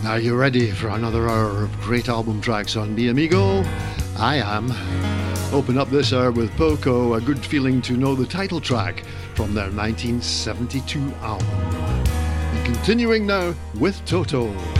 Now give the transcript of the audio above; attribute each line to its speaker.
Speaker 1: Are you ready for another hour of great album tracks on Mi Amigo? I am. Open up this hour with Poco, A Good Feeling to Know, the title track from their 1972 album. And continuing now with Toto.